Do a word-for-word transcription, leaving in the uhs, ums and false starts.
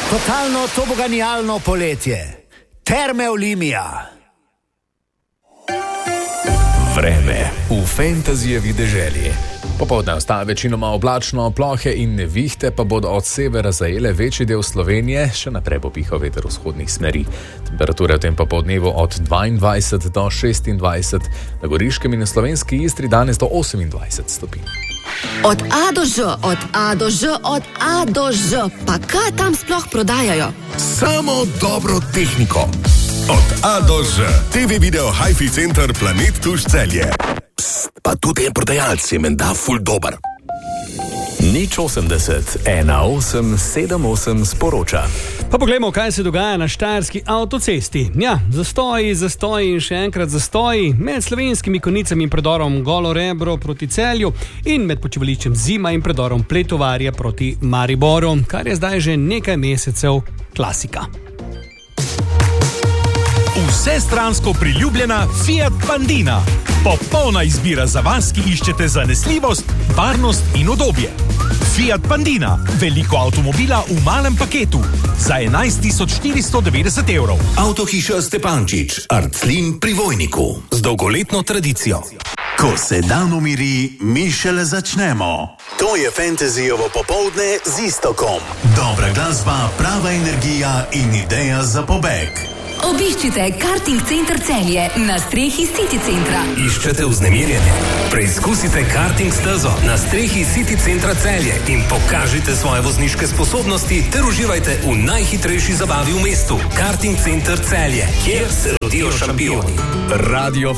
Totalno toboganijalno poletje. Terme Olimia. Vreme v fantazijevi deželi. Popoldne ostaja večinoma oblačno, plohe in nevihte pa bodo od severa zajele večji del Slovenije, še naprej bo pihal veter vzhodnih smeri. Temperature v tem popoldnevu od dvaindvajset do šestindvajset, na Goriškem in na Slovenski Istri danes do osemindvajset stopinj. Od A do Ž, od A do Ž, od A do Ž. Pa kaj tam sploh prodajajo? Samo dobro tehniko. Od A do Ž. T V video Hi-Fi Center Planet Tuš Celje. Psst, pa tudi en prodajalec je menda ful dober. Nič osemdeset, ena osem sedem osem sporoča. Pa poglejmo, kaj se dogaja na štajerski avtocesti. Ja, zastoji, zastoji in še enkrat zastoji med Slovenskimi Konjicami in predorom Golo Rebro proti Celju in med počivališčem Zima in predorom Pletovarja proti Mariboru, kar je zdaj že nekaj mesecev klasika. Vsestransko priljubljena Fiat Pandina. Popolna izbira za vas, ki iščete zanesljivost, varnost in udobje. Fiat Pandina, veliko avtomobila v malem paketu za enajst tisoč štiristo devetdeset evrov. Avtohiša Stepančič, Arclin pri Vojniku, z dolgoletno tradicijo. Ko se dan umiri, mi šele začnemo. To je fantazijovo popoldne z Istokom. Dobra glasba, prava energija in ideja za pobeg. Obiščite Karting Center Celje na strehi City Centra. Iščete vznemirjenje? Preizkusite karting stezo na strehi City Centra Celje in pokažite svoje vozniške sposobnosti ter uživajte v najhitrejši zabavi v mestu. Karting Center Celje, kjer se rodijo šampioni. Radio